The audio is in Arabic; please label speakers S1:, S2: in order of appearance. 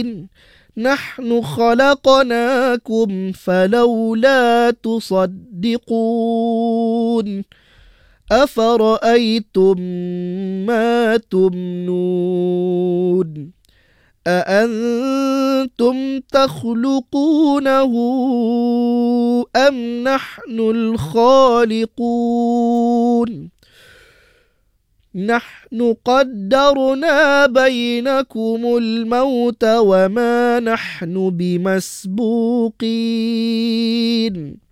S1: نحن خلقناكم فلولا تصدقون أفرأيتم ما تمنون أأنتم تخلقونه أم نحن الخالقون نحن قدرنا بينكم الموت وما نحن بمسبوقين